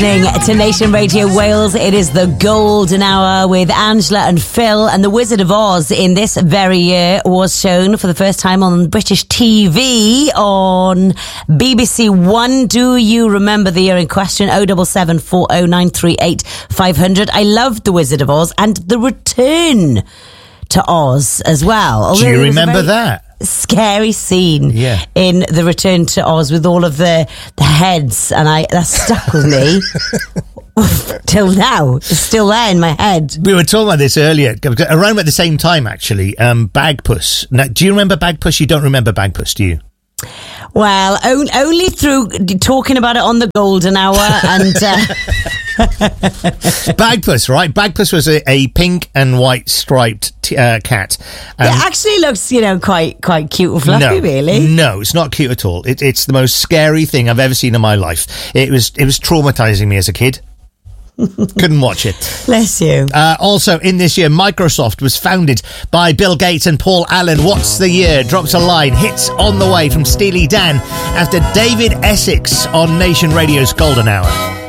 To Nation Radio Wales, it is the Golden Hour with Angela and Phil, and The Wizard of Oz in this very year was shown for the first time on British TV on BBC One. Do you remember the year in question? 077 40938 500. I loved The Wizard of Oz and the return to Oz as well. Do you remember that? Scary scene in The Return to Oz with all of the heads, and that stuck with me till now. It's still there in my head. We were talking about this earlier, around at the same time actually. Bagpuss. Now, do you remember Bagpuss? You don't remember Bagpuss, do you? Well, only through talking about it on the Golden Hour and... Bagpuss, right? Bagpuss was a pink and white striped cat. It actually looks, quite cute and fluffy, really. No, it's not cute at all. It's the most scary thing I've ever seen in my life. It was traumatizing me as a kid. Couldn't watch it. Bless you. Also, in this year, Microsoft was founded by Bill Gates and Paul Allen. What's the year? Drops a line. Hits on the way from Steely Dan after David Essex on Nation Radio's Golden Hour.